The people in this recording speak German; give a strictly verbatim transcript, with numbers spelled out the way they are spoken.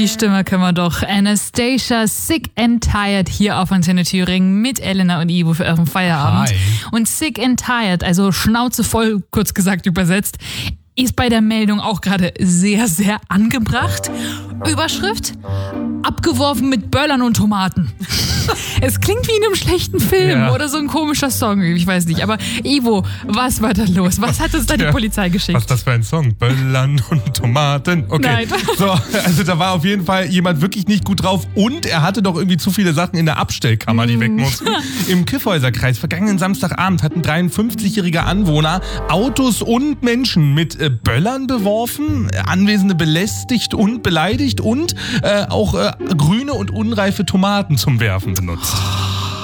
die Stimme können wir doch. Anastacia, Sick and Tired hier auf Antenne Thüringen mit Elena und Ivo für euren Feierabend. Hi. Und Sick and Tired, also Schnauze voll, kurz gesagt übersetzt, ist bei der Meldung auch gerade sehr, sehr angebracht. Überschrift: Abgeworfen mit Böllern und Tomaten. Es klingt wie in einem schlechten Film Ja. oder so ein komischer Song, ich weiß nicht. Aber Ivo, was war da los? Was hat uns da die Ja. Polizei geschickt? Was ist das für ein Song? Böllern und Tomaten. Okay. Nein. So, also da war auf jeden Fall jemand wirklich nicht gut drauf und er hatte doch irgendwie zu viele Sachen in der Abstellkammer, die weg mussten. Im Kyffhäuserkreis vergangenen Samstagabend hat ein dreiundfünfzigjähriger Anwohner Autos und Menschen mit äh, Böllern beworfen, äh, Anwesende belästigt und beleidigt und äh, auch äh, grüne und unreife Tomaten zum Werfen benutzt.